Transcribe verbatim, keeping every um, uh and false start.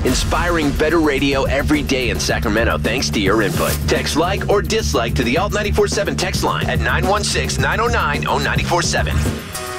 inspiring better radio every day in Sacramento thanks to your input. Text like or dislike to the Alt nine four seven text line at nine one six, nine oh nine, oh nine four seven.